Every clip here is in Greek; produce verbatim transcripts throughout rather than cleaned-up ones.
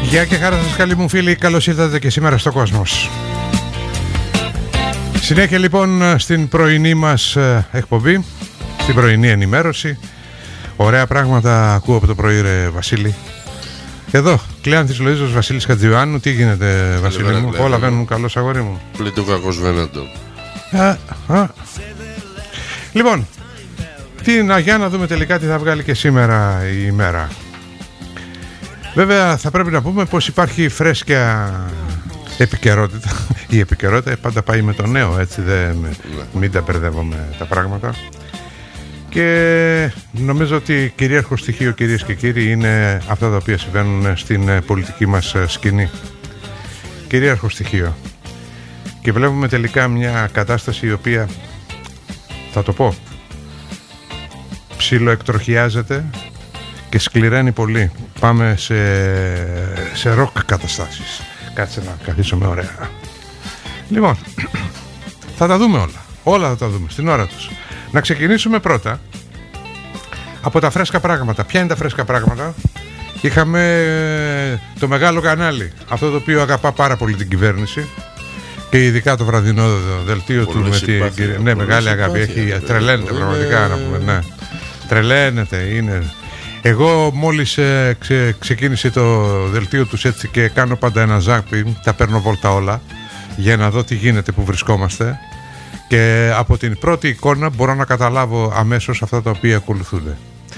Γεια και χαρά σας καλοί μου φίλοι, καλώς ήρθατε και σήμερα στο Κόσμος. Συνέχεια λοιπόν στην πρωινή μας εκπομπή, στην πρωινή ενημέρωση. Ωραία πράγματα ακούω από το πρωί ρε Βασίλη. Εδώ, Κλεάνθης Λοΐζος, Βασίλης Χατζιωάννου. Τι γίνεται Βασίλη Λέβαια, μου, όλα βαίνουν καλώς αγόρι μου? Πλήττω κακός βαίνοντο. Α, α. Λοιπόν, τι, να, για να δούμε τελικά τι θα βγάλει και σήμερα η ημέρα. Βέβαια θα πρέπει να πούμε πως υπάρχει φρέσκια επικαιρότητα. Η επικαιρότητα πάντα πάει με το νέο, έτσι, δεν, ναι. Μην τα μπερδεύουμε τα πράγματα. Και νομίζω ότι κυρίαρχο στοιχείο, κυρίες και κύριοι, είναι αυτά τα οποία συμβαίνουν στην πολιτική μας σκηνή. Κυρίαρχο στοιχείο. Και βλέπουμε τελικά μια κατάσταση η οποία, θα το πω, ψιλοεκτροχιάζεται και σκληραίνει πολύ. Πάμε σε, σε ροκ καταστάσεις. Κάτσε να καθίσουμε ωραία. Λοιπόν, θα τα δούμε όλα. Όλα θα τα δούμε στην ώρα τους. Να ξεκινήσουμε πρώτα από τα φρέσκα πράγματα. Ποια είναι τα φρέσκα πράγματα? Είχαμε το μεγάλο κανάλι, αυτό το οποίο αγαπά πάρα πολύ την κυβέρνηση και ειδικά το βραδινό δελτίο του με την κυρία. Ναι, μεγάλη αγάπη. Έχει, τρελαίνεται πραγματικά να πούμε. Ναι. Τρελαίνεται, είναι. Εγώ μόλις ε, ξε, ξεκίνησε το δελτίο τους έτσι και κάνω πάντα ένα ζάπι, τα παίρνω βόλτα όλα για να δω τι γίνεται, που βρισκόμαστε, και από την πρώτη εικόνα μπορώ να καταλάβω αμέσως αυτά τα οποία ακολουθούνται.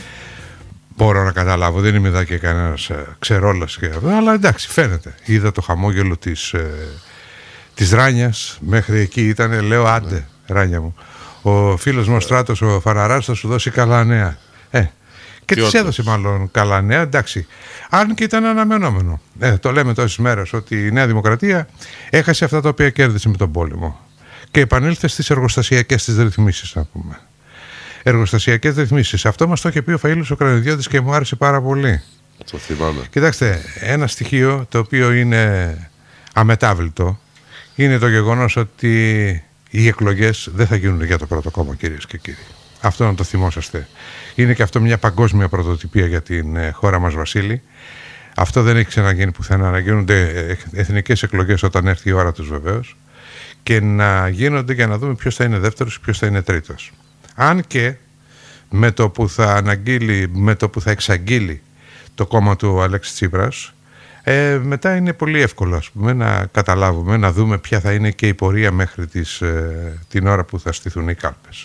Μπορώ να καταλάβω, δεν είμαι εδώ και κανένας ε, ξερόλας και αυτό, αλλά εντάξει, φαίνεται. Είδα το χαμόγελο της, ε, της Ράνιας, μέχρι εκεί ήταν, λέω άντε ναι. Ράνια μου, ο φίλος μου ο Στράτος, ο Φαναράς, θα σου δώσει καλά νέα. Ε, Και της έδωσε μάλλον καλά νέα, εντάξει. Αν και ήταν αναμενόμενο. Ε, το λέμε τόσες μέρες ότι η Νέα Δημοκρατία έχασε αυτά τα οποία κέρδισε με τον πόλεμο. Και επανήλθε στις εργοστασιακές της ρυθμίσεις, να πούμε. Εργοστασιακές ρυθμίσεις. Αυτό μας το είχε πει ο Φαΐλος ο Κρανιδιώτης και μου άρεσε πάρα πολύ. Το θυμάμαι. Κοιτάξτε, ένα στοιχείο το οποίο είναι αμετάβλητο είναι το γεγονός ότι οι εκλογές δεν θα γίνουν για το πρώτο κόμμα, κυρίες και κύριοι. Αυτό να το θυμόσαστε. Είναι και αυτό μια παγκόσμια πρωτοτυπία για την ε, χώρα μας, Βασίλη. Αυτό δεν έχει ξαναγίνει πουθενά. Να γίνονται εθνικές εκλογές όταν έρθει η ώρα τους, βεβαίως, και να γίνονται για να δούμε ποιος θα είναι δεύτερος και ποιος θα είναι τρίτος. Αν και με το που θα αναγγείλει, με το που θα εξαγγείλει το κόμμα του Αλέξη Τσίπρας, ε, μετά είναι πολύ εύκολο, ας πούμε, να καταλάβουμε, να δούμε ποια θα είναι και η πορεία μέχρι τις, ε, την ώρα που θα στηθούν οι κάλπες.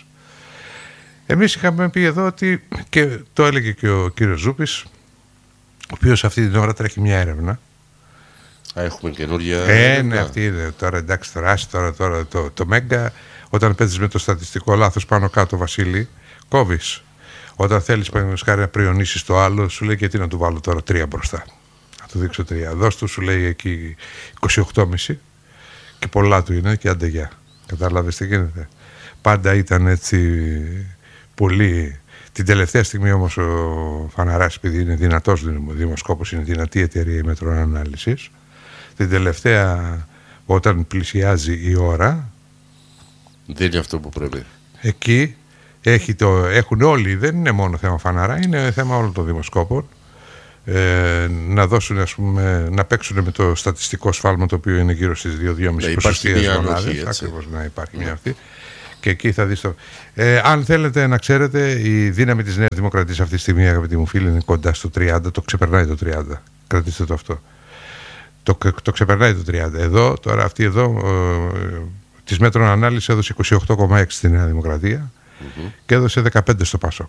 Εμείς είχαμε πει εδώ ότι, και το έλεγε και ο κύριος Ζούπης, ο οποίος αυτή την ώρα τρέχει μια έρευνα. Α, έχουμε καινούργια. Ε, ναι, αυτή είναι. Τώρα εντάξει, τώρα, τώρα, τώρα το, το Μέγκα, όταν παίζεις με το στατιστικό λάθος πάνω κάτω, Βασίλη, κόβεις. Όταν θέλεις, παραδείγματος χάρη, να πριονίσεις το άλλο, σου λέει, και τι να του βάλω τώρα τρία μπροστά. Να του δείξω τρία. Δώσ' του, σου λέει εκεί είκοσι οκτώ κόμμα πέντε και πολλά του είναι και άντε γεια. Κατάλαβες τι γίνεται. Πάντα ήταν έτσι. Πολύ. Την τελευταία στιγμή όμως ο Φαναράς, επειδή είναι δυνατός δημοσκόπος, είναι δυνατή εταιρεία η Μετρών Ανάλυσης, την τελευταία, όταν πλησιάζει η ώρα, δίνει αυτό που πρέπει. Εκεί έχει το, έχουν όλοι, δεν είναι μόνο θέμα Φαναρά, είναι θέμα όλων των δημοσκόπων, ε, να δώσουν, ας πούμε, να παίξουν με το στατιστικό σφάλμα, το οποίο είναι γύρω στις δύο με δύο κόμμα πέντε ποσοστίες μονάδες, ακριβώς, να υπάρχει μια αυτή. Και εκεί θα δεις το... Ε, αν θέλετε να ξέρετε, η δύναμη της Νέας Δημοκρατίας αυτή τη στιγμή, αγαπητοί μου φίλοι, είναι κοντά στο τριάντα, το ξεπερνάει το τριάντα. Κρατήστε το αυτό. Το, το ξεπερνάει το τριάντα. Εδώ, τώρα αυτή εδώ, ε, της Μέτρων Ανάλυσης έδωσε είκοσι οκτώ κόμμα έξι στη Νέα Δημοκρατία mm-hmm. και έδωσε δεκαπέντε στο Πασόκ.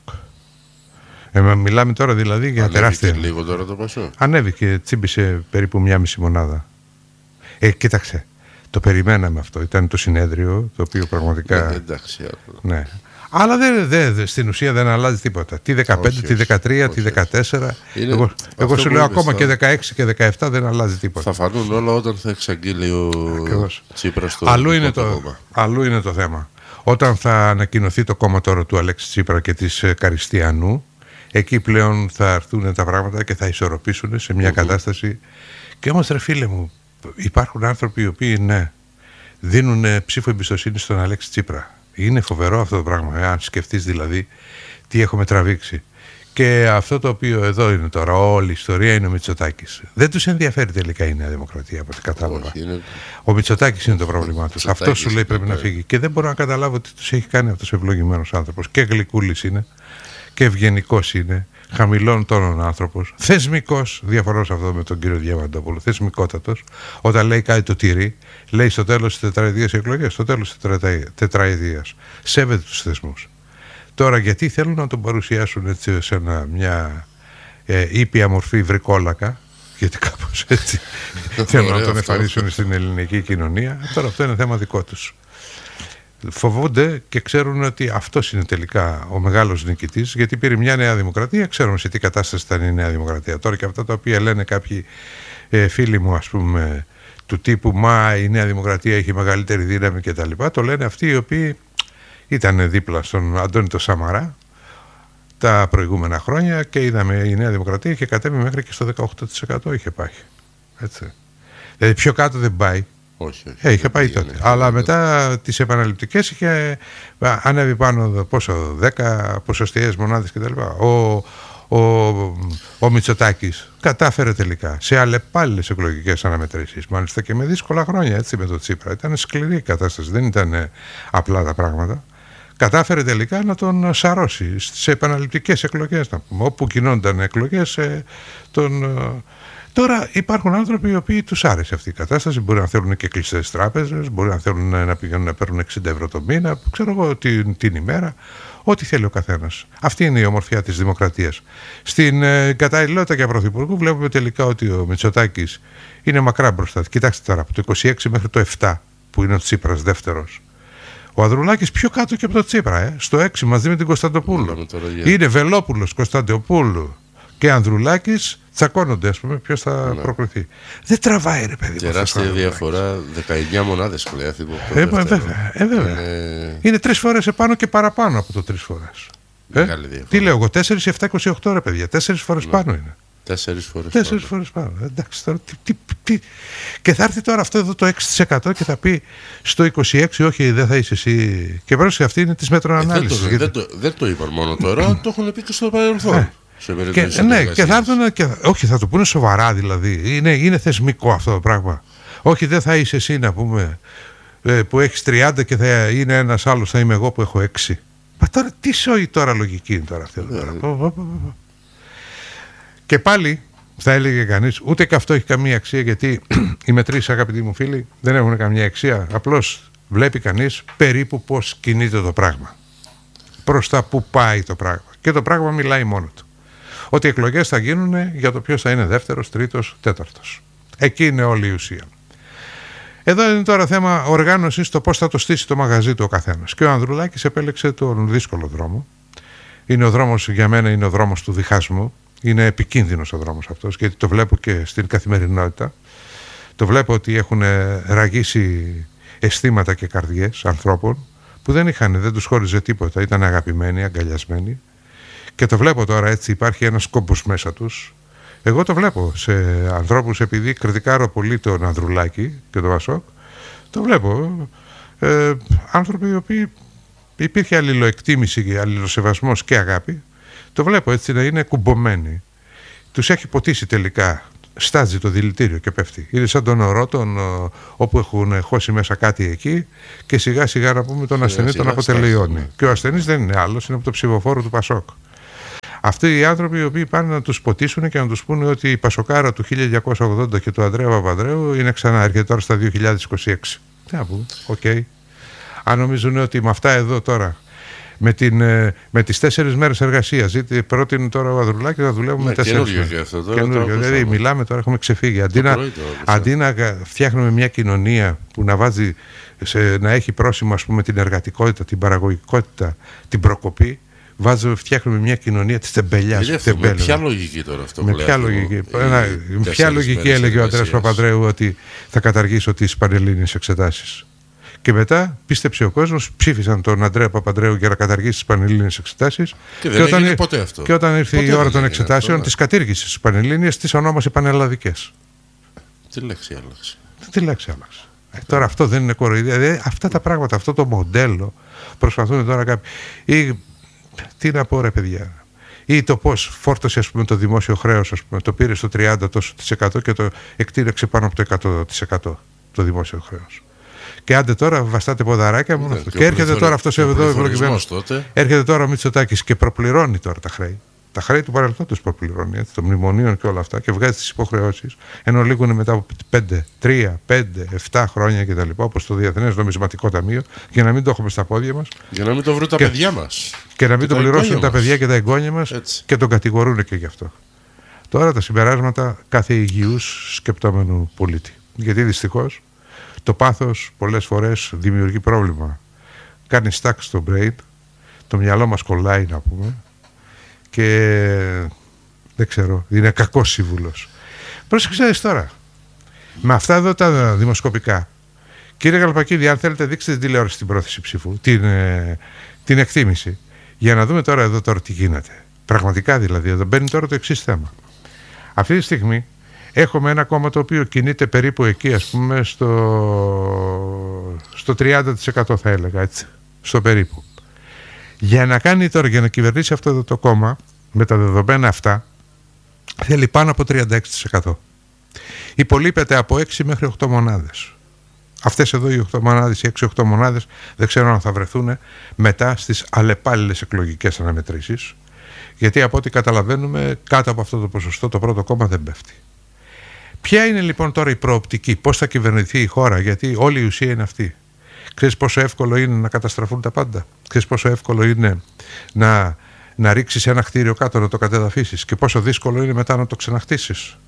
Ε, μιλάμε τώρα δηλαδή για ανέβηκε τεράστια... Ανέβηκε λίγο τώρα το Πασόκ. Ανέβηκε, τσίμπησε περίπου μία μισή μονάδα. Ε, κοίταξε. Το περιμέναμε αυτό. Ήταν το συνέδριο το οποίο πραγματικά. Ναι, εντάξει. Ναι. Αλλά δεν, δεν, στην ουσία δεν αλλάζει τίποτα. Τι δεκαπέντε, όχι, τι δεκατρία, όχι, τι δεκατέσσερα. Είναι εγώ εγώ σου λέω ακόμα θα... και δεκαέξι και δεκαεπτά δεν αλλάζει τίποτα. Θα φανούν όλα όταν θα εξαγγείλει ο Τσίπρας το αλλού είναι το, το αλλού είναι το θέμα. Όταν θα ανακοινωθεί το κόμμα τώρα του Αλέξη Τσίπρα και της Καριστιανού, εκεί πλέον θα έρθουν τα πράγματα και θα ισορροπήσουν σε μια mm-hmm. κατάσταση. Και όμως, ρε φίλε μου, υπάρχουν άνθρωποι οι οποίοι ναι, δίνουν ψήφο εμπιστοσύνη στον Αλέξη Τσίπρα. Είναι φοβερό αυτό το πράγμα. Αν σκεφτείς δηλαδή τι έχουμε τραβήξει. Και αυτό το οποίο εδώ είναι τώρα, όλη η ιστορία είναι ο Μητσοτάκης. Δεν τους ενδιαφέρει τελικά η Νέα Δημοκρατία, από ό,τι κατάλαβα. Είναι... Ο Μητσοτάκης είναι το πρόβλημά τους. Αυτό σου λέει πρέπει να φύγει. Και δεν μπορώ να καταλάβω τι τους έχει κάνει αυτός ο ευλογημένος άνθρωπος. Και γλυκούλης είναι, και ευγενικός είναι, χαμηλών τόνων άνθρωπος, θεσμικός, διαφορώ σε αυτό με τον κύριο Διαμαντόπουλο, θεσμικότατος. Όταν λέει κάτι το τηρεί, λέει στο τέλος της τετραετίας εκλογές, στο τέλος της τετραετίας. Σέβεται τους θεσμούς. Τώρα γιατί θέλουν να τον παρουσιάσουν έτσι σε ένα, μια ε, ήπια μορφή βρικόλακα, γιατί κάπως έτσι θέλουν να τον εμφανίσουν στην ελληνική κοινωνία. Τώρα αυτό είναι θέμα δικό τους. Φοβούνται και ξέρουν ότι αυτός είναι τελικά ο μεγάλος νικητής, γιατί πήρε μια Νέα Δημοκρατία, ξέρουν σε τι κατάσταση ήταν η Νέα Δημοκρατία. Τώρα και αυτά τα οποία λένε κάποιοι ε, φίλοι μου, ας πούμε, του τύπου «Μα η Νέα Δημοκρατία έχει μεγαλύτερη δύναμη» και τα λοιπά, το λένε αυτοί οι οποίοι ήταν δίπλα στον Αντώνη το Σαμαρά τα προηγούμενα χρόνια και είδαμε η Νέα Δημοκρατία είχε κατέβει μέχρι και στο δεκαοκτώ τοις εκατό είχε πάει. Έτσι. Δηλαδή πιο κάτω δεν πάει. Όχι, όχι. Ε, είχε πάει τότε. Αλλά μετά τις επαναληπτικές είχε ανέβει πάνω πόσο, δέκα ποσοστιαίες μονάδες κτλ. Ο, ο, ο Μητσοτάκης κατάφερε τελικά σε αλλεπάλληλες εκλογικές αναμετρήσεις, μάλιστα και με δύσκολα χρόνια, έτσι, με το Τσίπρα. Ήταν σκληρή η κατάσταση, δεν ήταν απλά τα πράγματα. Κατάφερε τελικά να τον σαρώσει σε επαναληπτικές εκλογές, να πούμε, όπου κινούνταν εκλογές ε, τον... Τώρα υπάρχουν άνθρωποι οι οποίοι τους άρεσε αυτή η κατάσταση. Μπορεί να θέλουν και κλειστές τράπεζες, μπορεί να θέλουν να πηγαίνουν να παίρνουν εξήντα ευρώ το μήνα, ξέρω εγώ την, την ημέρα, ό,τι θέλει ο καθένας. Αυτή είναι η ομορφιά της δημοκρατίας. Στην ε, καταλληλότητα για πρωθυπουργού βλέπουμε τελικά ότι ο Μητσοτάκης είναι μακρά μπροστά. Κοιτάξτε τώρα, από το είκοσι έξι μέχρι το επτά που είναι ο Τσίπρας δεύτερος. Ο Ανδρουλάκης πιο κάτω και από το Τσίπρα, ε, στο έξι μαζί με την Κωνσταντοπούλου. Είναι Βελόπουλος, Κωνσταντοπούλου και Ανδρουλάκης. Τσακώνονται, ας πούμε, ποιος θα ναι. προκριθεί. Δεν τραβάει, ρε παιδί. Τεράστια διαφορά, δεκαεννιά μονάδες κλαίθη. Ε, βέβαια. Ε, βέβαια. Είναι... είναι τρεις φορές επάνω και παραπάνω από το τρεις φορές. Ε? Τι λέω εγώ, τέσσερα, επτά, είκοσι οκτώ, ρε παιδιά. Τέσσερις φορές ναι. πάνω είναι. Τέσσερις φορές Τέσσερις πάνω. φορές πάνω. Εντάξει, τώρα, τι, τι, τι. Και θα έρθει τώρα αυτό εδώ το έξι τοις εκατό και θα πει στο είκοσι έξι, όχι, δεν θα είσαι εσύ. Και πρόσεχε, αυτή είναι της μέτροανάλυσης. Ε, δεν, το, δεν το είπαν μόνο τώρα, το έχουν πει και στο παρελθόν. Και, ναι, και θα έρθουν και, όχι, θα το πούνε σοβαρά δηλαδή. Είναι, είναι θεσμικό αυτό το πράγμα. Όχι, δεν θα είσαι εσύ, να πούμε, που έχεις τριάντα και θα είναι ένας άλλος, θα είμαι εγώ που έχω έξι. Μα τώρα τι σοή τώρα λογική είναι τώρα αυτή. Yeah. Και πάλι θα έλεγε κανείς, ούτε και αυτό έχει καμία αξία, γιατί οι μετρήσεις, αγαπητοί μου φίλοι, δεν έχουν καμία αξία. Απλώς βλέπει κανείς περίπου πώς κινείται το πράγμα. Προς τα που πάει το πράγμα. Και το πράγμα μιλάει μόνο του. Ότι οι εκλογές θα γίνουν για το ποιος θα είναι δεύτερος, τρίτος, τέταρτος. Εκεί είναι όλη η ουσία. Εδώ είναι τώρα θέμα οργάνωσης το πώς θα το στήσει το μαγαζί του ο καθένας. Και ο Ανδρουλάκης επέλεξε τον δύσκολο δρόμο. Είναι ο δρόμος, για μένα είναι ο δρόμος του διχάσμου. Είναι επικίνδυνος ο δρόμος αυτός, γιατί το βλέπω και στην καθημερινότητα. Το βλέπω ότι έχουν ραγίσει αισθήματα και καρδιές ανθρώπων που δεν είχαν, δεν τους χώριζε τίποτα. Ήταν αγαπημένοι, αγκαλιασμένοι. Και το βλέπω τώρα έτσι, υπάρχει ένας κόμπος μέσα τους. Εγώ το βλέπω σε ανθρώπους, επειδή κριτικάρω πολύ τον Ανδρουλάκη και τον Πασόκ, το βλέπω. Ε, άνθρωποι οι οποίοι υπήρχε αλληλοεκτίμηση και αλληλοσεβασμός και αγάπη, το βλέπω έτσι να είναι κουμπωμένοι. Τους έχει ποτίσει τελικά, στάζει το δηλητήριο και πέφτει. Είναι σαν τον ορό, τον, όπου έχουν χώσει μέσα κάτι εκεί και σιγά σιγά να πούμε τον ασθενή τον αποτελειώνει. Και ο ασθενής δεν είναι άλλος, είναι από το ψηφοφόρο του Πασόκ. Αυτοί οι άνθρωποι οι οποίοι πάνε να τους ποτίσουν και να τους πούνε ότι η Πασοκάρα του χίλια εννιακόσια ογδόντα και του Ανδρέα Παπανδρέου είναι ξανά, έρχεται τώρα στα δύο χιλιάδες είκοσι έξι. Τι να πούμε, οκ. Okay. Αν νομίζουν ότι με αυτά εδώ τώρα, με, την, με τις τέσσερις μέρες εργασίας, είτε πρότεινε τώρα ο Ανδρουλάκης να δουλεύουμε με τέσσερις μέρες. Δηλαδή μιλάμε τώρα, έχουμε ξεφύγει. Αντί να, αντί να φτιάχνουμε μια κοινωνία που να βάζει, σε, να έχει πρόσημο, ας πούμε, την εργατικότητα, την παραγωγικότητα, την προκοπή, Βάζω, φτιάχνουμε μια κοινωνία της τεμπελιάς. Με ποια λογική τώρα αυτό με ποια λογική, ένα, με ποια λογική έλεγε ο Ανδρέας Παπανδρέου ότι θα καταργήσω τις πανελλήνιες εξετάσεις. Και μετά πίστεψε ο κόσμος, ψήφισαν τον Ανδρέα Παπανδρέου για να καταργήσει τις πανελλήνιες εξετάσεις. Και, και, όταν, ποτέ αυτό. και όταν ήρθε ποτέ η ώρα των εξετάσεων, τις κατήργησε τις πανελλήνιες, τις ονόμασε πανελλαδικές. Τι λέξη άλλαξε. Τι λέξη άλλαξε. Ε, τώρα αυτό δεν είναι κοροϊδία. Δηλαδή, αυτά τα πράγματα, αυτό το μοντέλο προσπαθούν τώρα κάποιοι. Ή, τι να πω, ρε παιδιά. ή το πώς φόρτωσε, ας πούμε, το δημόσιο χρέος, ας πούμε, το πήρε στο τριάντα τοις εκατό και το εκτείναξε πάνω από το εκατό τοις εκατό το δημόσιο χρέος. Και άντε τώρα βαστάτε ποδαράκια μόνο αυτό. Και, και έρχεται τώρα αυτός εδώ ευρωκειμένος. Έρχεται τώρα ο Μητσοτάκης και προπληρώνει τώρα τα χρέη. Τα χρέη του παρελθόντος προπληρώνει, έτσι, των μνημονίων και όλα αυτά, και βγάζει τις υποχρεώσεις, ενώ λήγουν μετά από πέντε, τρία, πέντε, επτά χρόνια κτλ. Όπως το Διεθνές Νομισματικό Ταμείο, για να μην το έχουμε στα πόδια μας. Για να μην το βρουν τα και, παιδιά μας. Και να μην και το πληρώσουν τα παιδιά και τα εγγόνια μας, έτσι. Και τον κατηγορούν και γι' αυτό. Τώρα τα συμπεράσματα κάθε υγιούς σκεπτόμενου πολίτη. Γιατί δυστυχώς το πάθος πολλές φορές δημιουργεί πρόβλημα. Κάνει stack στο brain, το μυαλό μας κολλάει, να πούμε. Και δεν ξέρω, είναι κακός σύμβουλος. Πρόσεξε τώρα, με αυτά εδώ τα δημοσκοπικά, κύριε Γαλπακίδη, αν θέλετε δείξτε την τηλεόραση την πρόθεση ψήφου, την, ε, την εκτίμηση, για να δούμε τώρα εδώ τώρα τι γίνεται. Πραγματικά δηλαδή, εδώ μπαίνει τώρα το εξής θέμα. Αυτή τη στιγμή έχουμε ένα κόμμα το οποίο κινείται περίπου εκεί, ας πούμε, στο, στο τριάντα τοις εκατό θα έλεγα, έτσι, στο περίπου. Για να κάνει τώρα, για να κυβερνήσει αυτό το, το κόμμα με τα δεδομένα αυτά, θέλει πάνω από τριάντα έξι τοις εκατό. Υπολείπεται από έξι μέχρι οκτώ μονάδες. Αυτές εδώ οι οκτώ μονάδες, οι έξι οκτώ μονάδες, δεν ξέρω αν θα βρεθούν μετά στις αλλεπάλληλες εκλογικές αναμετρήσεις, γιατί από ό,τι καταλαβαίνουμε κάτω από αυτό το ποσοστό το πρώτο κόμμα δεν πέφτει. Ποια είναι λοιπόν τώρα η προοπτική, πώς θα κυβερνηθεί η χώρα, γιατί όλη η ουσία είναι αυτή. Ξέρεις πόσο εύκολο είναι να καταστραφούν τα πάντα. Ξέρεις πόσο εύκολο είναι να, να ρίξεις ένα κτίριο κάτω, να το κατεδαφίσεις, και πόσο δύσκολο είναι μετά να το ξαναχτίσεις.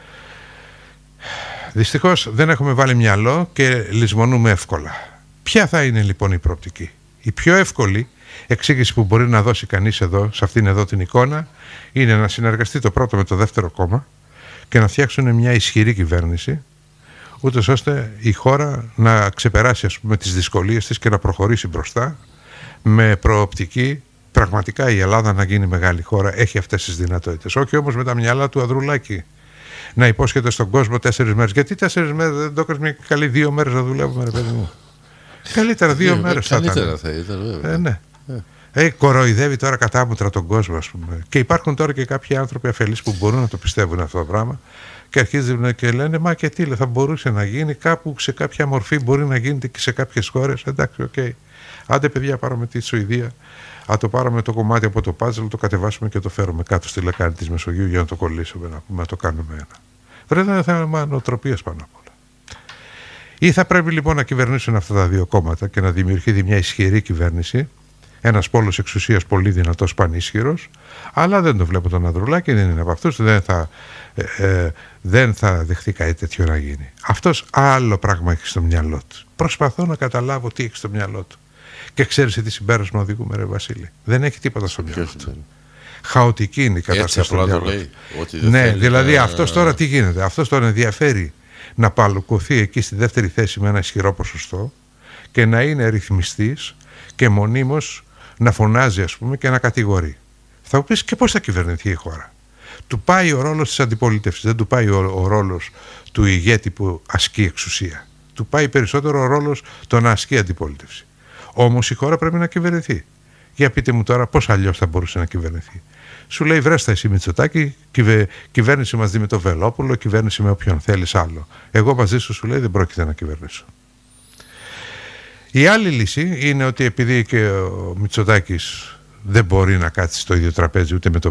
Δυστυχώς δεν έχουμε βάλει μυαλό και λησμονούμε εύκολα. Ποια θα είναι λοιπόν η προοπτική? Η πιο εύκολη εξήγηση που μπορεί να δώσει κανείς εδώ, σε αυτήν εδώ την εικόνα, είναι να συνεργαστεί το πρώτο με το δεύτερο κόμμα και να φτιάξουν μια ισχυρή κυβέρνηση, ούτως ώστε η χώρα να ξεπεράσει, ας πούμε, τις δυσκολίες της και να προχωρήσει μπροστά με προοπτική πραγματικά η Ελλάδα να γίνει μεγάλη χώρα. Έχει αυτές τις δυνατότητες. Όχι όμως με τα μυαλά του Ανδρουλάκη να υπόσχεται στον κόσμο τέσσερις μέρες. Γιατί τέσσερις μέρες δεν το έκανες μια καλή δύο μέρες να δουλεύουμε, ρε παιδί μου? Καλύτερα δύο μέρες θα ήταν. Καλύτερα θα ήταν, βέβαια. Ε, ναι. Ε. Ε, κοροϊδεύει τώρα κατάμουτρα τον κόσμο, ας πούμε. Και υπάρχουν τώρα και κάποιοι άνθρωποι αφελείς που μπορούν να το πιστεύουν αυτό το πράγμα. Και αρχίζουν και λένε, μα και τι, θα μπορούσε να γίνει κάπου σε κάποια μορφή, μπορεί να γίνεται και σε κάποιες χώρες. Εντάξει, οκ. Okay. Άντε, παιδιά, πάρουμε τη Σουηδία, αν το πάρουμε το κομμάτι από το πάζλ, το κατεβάσουμε και το φέρουμε κάτω στη λεκάνη της Μεσογείου για να το κολλήσουμε, να, πούμε, να το κάνουμε ένα. Βρε, είναι θέμα νοοτροπίας πάνω απ' όλα. Ή θα πρέπει λοιπόν να κυβερνήσουν αυτά τα δύο κόμματα και να δημιουργηθεί μια ισχυρή κυβέρνηση, ένας πόλος εξουσίας πολύ δυνατός, πανίσχυρος, αλλά δεν το βλέπω τον Ανδρουλάκη, δεν είναι από αυτούς, δεν θα, ε, ε, δεν θα δεχτεί κάτι τέτοιο να γίνει. Αυτός άλλο πράγμα έχει στο μυαλό του. Προσπαθώ να καταλάβω τι έχει στο μυαλό του. Και ξέρεις τι συμπέρασμα οδηγούμε, ρε Βασίλη? Δεν έχει τίποτα στο μυαλό του. Χαοτική είναι η κατάσταση στο μυαλό του. Ναι, δηλαδή να... αυτός τώρα τι γίνεται? Αυτός τώρα ενδιαφέρει να παλουκωθεί εκεί στη δεύτερη θέση με ένα ισχυρό ποσοστό και να είναι ρυθμιστής και μονίμως να φωνάζει, ας πούμε, και να κατηγορεί. Θα μου πεις, και πώς θα κυβερνηθεί η χώρα? Του πάει ο ρόλος της αντιπολίτευσης, δεν του πάει ο, ο ρόλος του ηγέτη που ασκεί εξουσία. Του πάει περισσότερο ο ρόλος το να ασκεί αντιπολίτευση. Όμως η χώρα πρέπει να κυβερνηθεί. Για πείτε μου τώρα πώς αλλιώς θα μπορούσε να κυβερνηθεί? Σου λέει, βρέστα εσύ Μητσοτάκη, κυβε, κυβέρνηση μαζί με το Βελόπουλο, κυβέρνηση με όποιον θέλεις άλλο. Εγώ μαζί σου, σου λέει, δεν πρόκειται να κυβερνήσω. Η άλλη λύση είναι ότι επειδή και ο Μητσοτάκης δεν μπορεί να κάτσει στο ίδιο τραπέζι ούτε με το